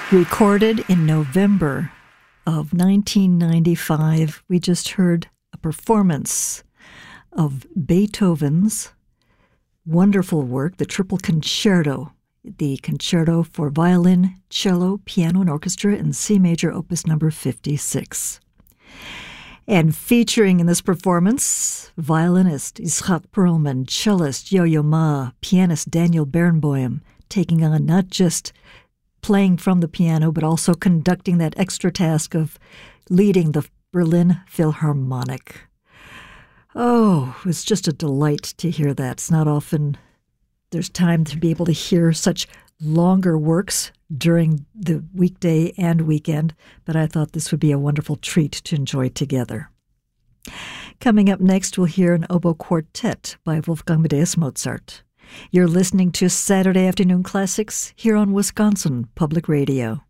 Recorded in November of 1995, we just heard a performance of Beethoven's wonderful work, the Triple Concerto, the Concerto for Violin, Cello, Piano, and Orchestra in C Major, Opus number 56. And featuring in this performance, violinist Itzhak Perlman, cellist Yo-Yo Ma, pianist Daniel Barenboim, taking on not just playing from the piano, but also conducting that extra task of leading the Berlin Philharmonic. Oh, it was just a delight to hear that. It's not often there's time to be able to hear such longer works during the weekday and weekend, but I thought this would be a wonderful treat to enjoy together. Coming up next, we'll hear an oboe quartet by Wolfgang Amadeus Mozart. You're listening to Saturday Afternoon Classics here on Wisconsin Public Radio.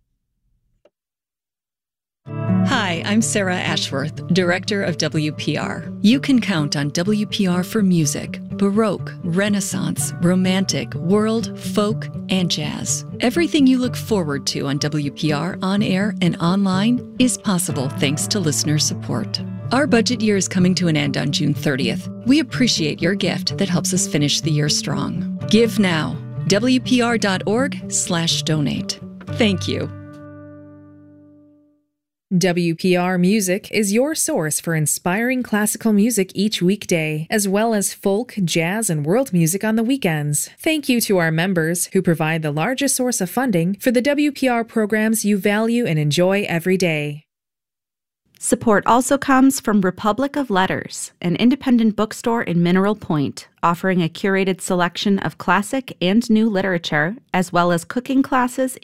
Hi, I'm Sarah Ashworth, Director of WPR. You can count on WPR for music, Baroque, Renaissance, Romantic, World, Folk, and Jazz. Everything you look forward to on WPR on air and online is possible thanks to listener support. Our budget year is coming to an end on June 30th. We appreciate your gift that helps us finish the year strong. Give now. WPR.org/donate. Thank you. WPR Music is your source for inspiring classical music each weekday, as well as folk, jazz, and world music on the weekends. Thank you to our members who provide the largest source of funding for the WPR programs you value and enjoy every day. Support also comes from Republic of Letters, an independent bookstore in Mineral Point, offering a curated selection of classic and new literature, as well as cooking classes